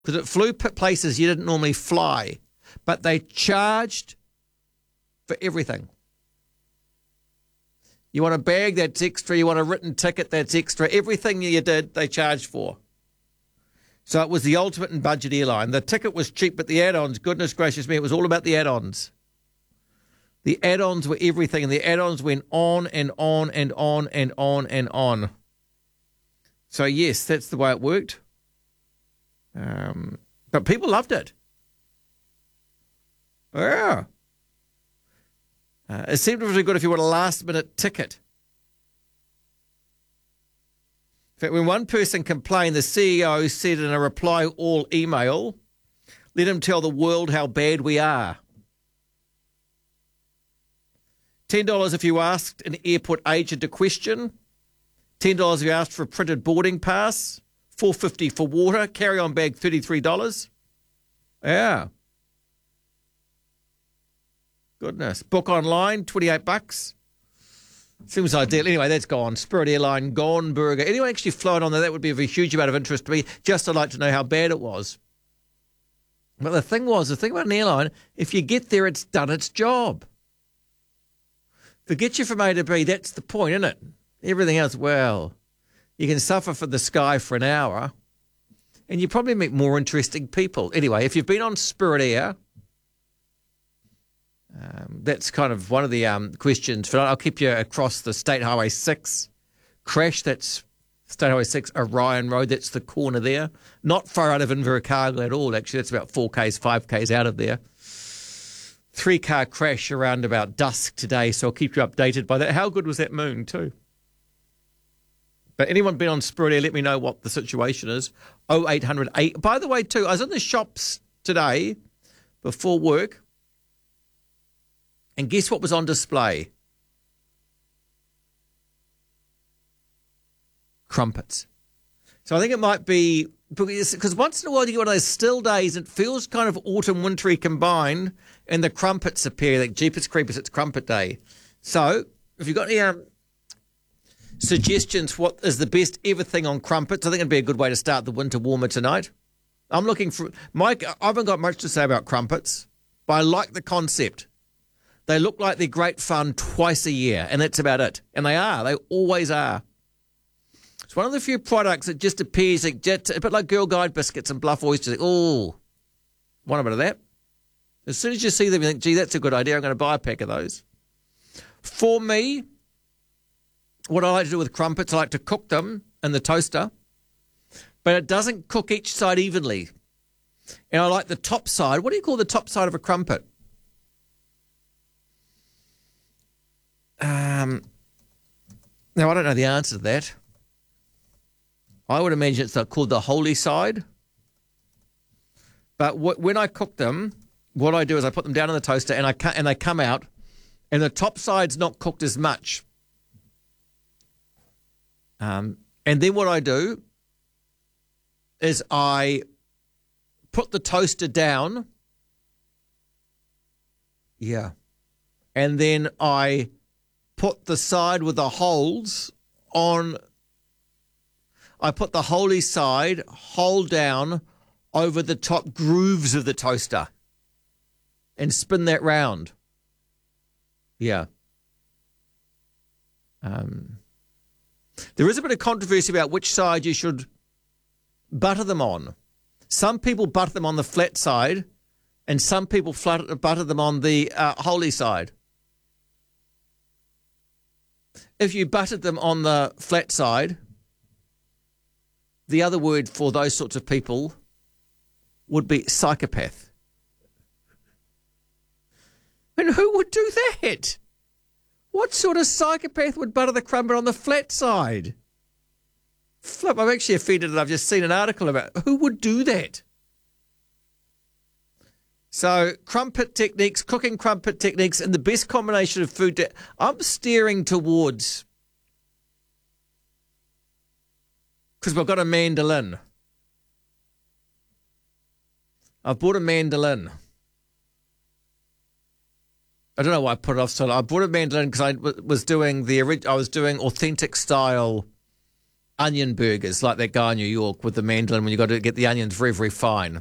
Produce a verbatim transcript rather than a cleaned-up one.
because it flew p- places you didn't normally fly, but they charged for everything. You want a bag, that's extra. You want a written ticket, that's extra. Everything you did, they charged for. So it was the ultimate in budget airline. The ticket was cheap, but the add-ons, goodness gracious me, it was all about the add-ons. The add-ons were everything, and the add-ons went on and on and on and on and on. So, yes, that's the way it worked. Um, but people loved it. Yeah. Uh, it seemed really good if you want a last-minute ticket. In fact, when one person complained, the C E O said in a reply-all email, let him tell the world how bad we are. ten dollars if you asked an airport agent a question. ten dollars if you asked for a printed boarding pass. four dollars fifty for water. Carry-on bag, thirty-three dollars. Yeah. Goodness. Book online, twenty-eight bucks. Seems ideal. Anyway, that's gone. Spirit Airline, gone. Burger. Anyone actually flown on there, that would be of a huge amount of interest to me. Just I'd like to know how bad it was. But the thing was, the thing about an airline, if you get there, it's done its job. If it gets you from A to B, that's the point, isn't it? Everything else, well, you can suffer for the sky for an hour and you probably meet more interesting people. Anyway, if you've been on Spirit Air, um, that's kind of one of the um, questions. For I'll keep you across the State Highway six crash. That's State Highway six, Orion Road. That's the corner there. Not far out of Invercargill at all, actually. That's about four kays, five kays out of there. Three-car crash around about dusk today, so I'll keep you updated by that. How good was that moon too? But anyone been on Spirit Air, let me know what the situation is. oh eight hundred eight. By the way, too, I was in the shops today before work, and guess what was on display? Crumpets. So I think it might be, because once in a while you get one of those still days, it feels kind of autumn, wintry combined, and the crumpets appear, like Jeepers Creepers, it's crumpet day. So if you've got any um, suggestions for what is the best ever thing on crumpets, I think it'd be a good way to start the winter warmer tonight. I'm looking for, Mike, I haven't got much to say about crumpets, but I like the concept. They look like they're great fun twice a year, and that's about it. And they are. They always are. It's one of the few products that just appears like just, a bit like Girl Guide biscuits and Bluff oysters. Like, oh, want a bit of that? As soon as you see them, you think, gee, that's a good idea. I'm going to buy a pack of those. For me, what I like to do with crumpets, I like to cook them in the toaster, but it doesn't cook each side evenly. And I like the top side. What do you call the top side of a crumpet? Um, now, I don't know the answer to that. I would imagine it's called the holy side. But what, when I cook them, what I do is I put them down in the toaster and I cut, and they come out, and the top side's not cooked as much. Um, and then what I do is I put the toaster down. Yeah. And then I put the side with the holes on. I put the holy side hole down over the top grooves of the toaster and spin that round. Yeah. Um, there is a bit of controversy about which side you should butter them on. Some people butter them on the flat side, and some people flat, butter them on the uh, holy side. If you buttered them on the flat side, the other word for those sorts of people would be psychopath. And who would do that? What sort of psychopath would butter the crumpet on the flat side? Flip, I'm actually offended that I've just seen an article about who would do that. So crumpet techniques, cooking crumpet techniques, and the best combination of food. To, I'm steering towards, because we've got a mandolin. I've bought a mandolin. I don't know why I put it off so long. I bought a mandolin because I w- was doing the I was doing authentic style onion burgers like that guy in New York with the mandolin when you got to get the onions very, very fine.